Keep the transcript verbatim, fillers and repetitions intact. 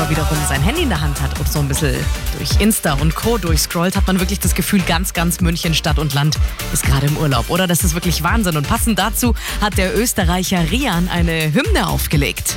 aber wiederum sein Handy in der Hand hat und so ein bisschen durch Insta und Co. durchscrollt, hat man wirklich das Gefühl, ganz, ganz München, Stadt und Land ist gerade im Urlaub. Oder das ist wirklich Wahnsinn. Und passend dazu hat der Österreicher Rian eine Hymne aufgelegt.